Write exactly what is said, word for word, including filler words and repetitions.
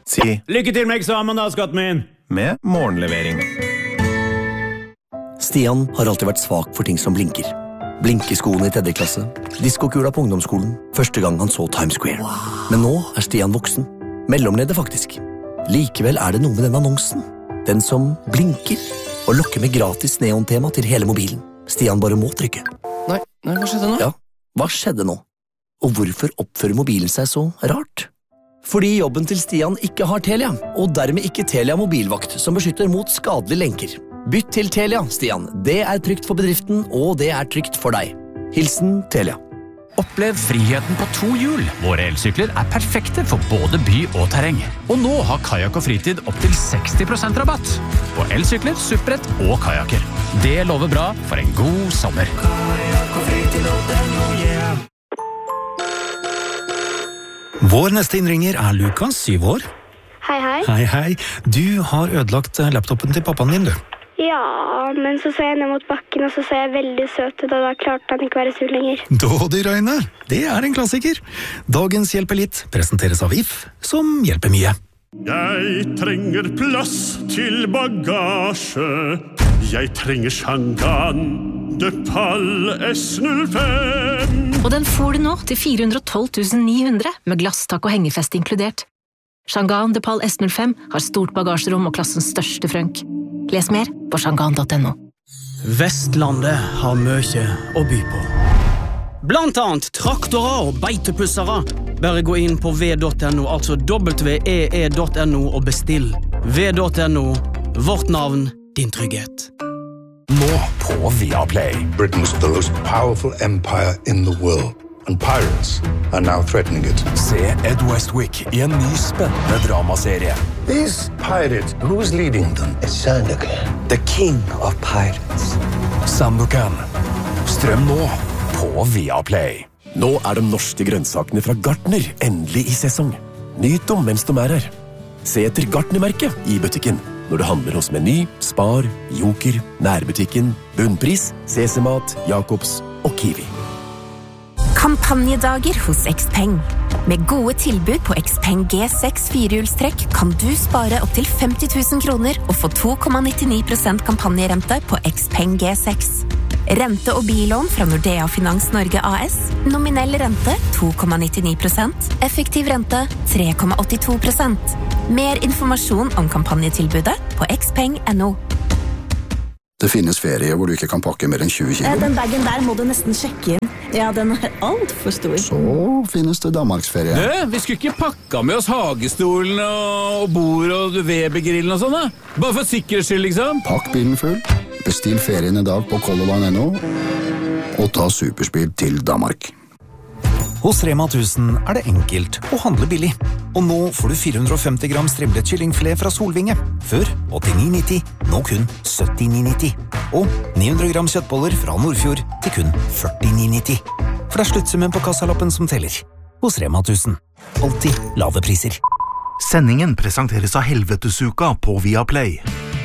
Si lykke til med eksamen da, skatten min! Med morgenlevering. Stian har alltid vært svak for ting som blinker. Blinkeskoene i tredje klasse, diskokula på ungdomsskolen, første gang han så Times Square. Men nå er Stian voksen. Mellomleder faktisk. Likevel er det noe med den annonsen. Den som blinker og lokker med gratis neontema til hele mobilen. Stian bare må trykke. Nei, nei, hva skjedde nå? Ja, hva skjedde nå? Og hvorfor oppfører mobilen seg så rart? Fordi jobben til Stian ikke har Telia, og dermed ikke Telia mobilvakt som beskytter mot skadelige lenker. Bytt til Telia, Stian. Det er trygt for bedriften, og det er trygt for deg. Hilsen Telia. Opplev friheten på to hjul. Våre elsykler er perfekte for både by og terreng. Og nå har Kajak og Fritid opp til seksti prosent rabatt på elsykler, supprett og kajaker. Det lover bra for en god sommer. Kajak og Fritid og den og yeah. Vår neste innringer er Lukas, syv år. Hei, hei. Hei, hei. Du har ødelagt laptopen til pappaen din, du. Ja, men så så jeg ned mot bakken, og så så jeg veldig søt ut, og da klarte han ikke være sur lenger. Dådyrøyne, det er en klassiker. Dagens Hjelper litt presenteres av If, som hjelper mye. Jeg trenger plass til bagasje. Jeg trenger Shangan de Pal S null fem. Og den får du nå til fire hundre og tolv tusen ni hundre, med glasstak og hengefest inkludert. Shangan de Pal S null fem har stort bagasjerom og klassens største frønk. Les mer på shangan punktum no. Vestlandet har mye å by på. Blant annet traktorer og beitepussere. Bare gå inn på v punktum no, altså w e e punktum no og bestill. v punktum no, vårt navn, din trygghet. Nå på Viaplay. Britain's the most powerful empire in the world. And pirates are now threatening it. Se Ed Westwick I en ny spennende dramaserie. These pirates, who's leading them? It's Sandokan, the king of pirates. Sandokan. Strøm nå på Viaplay. Nå er de norske grønnsakene fra Gartner endelig I sesong. Nyt dem mens de er her. Se etter Gartner-merket I butikken. Når du handler hos Meny, Spar, Joker, Nærbutikken, Bunnpris, Sesemat, Jacobs og Kiwi. Kampanjedager hos Xpeng. Med gode tilbud på Xpeng G seks firehjulstrekk kan du spare opp til femti tusen kroner og få to komma nittini prosent kampanjerente på Xpeng G seks. Rente- og bilån fra Nordea Finans Norge A S. Nominell rente to komma nittini prosent. Effektiv rente tre komma åttito prosent. Mer informasjon om kampanjetilbudet på xpeng punktum no. Det finnes ferie hvor du ikke kan pakke mer enn tjue kilo. Den bagen der må du nesten sjekke inn. Ja, den er alt for stor. Så finnes det Danmarksferie. Du, vi skulle ikke pakka med oss hagestolen og bord og Weber-grillen og sånn, da? Bare for sikkerhets skyld, liksom. Pakk bilen full. Bestill ferien I dag på color line punktum no og ta superspeed til Danmark. Hos Rema tusen er det enkelt å handle billig. Og nå får du fire hundre og femti gram strimlet kyllingfilet fra Solvinge. Før åttini nitti, nå kun syttini nitti. Og ni hundre gram kjøttboller fra Nordfjord til kun førtini nitti. For det er sluttsummen på kassalappen som teller. Hos Rema tusen. Alltid lave priser. Sendingen presenteres av Helvetesuka på Viaplay.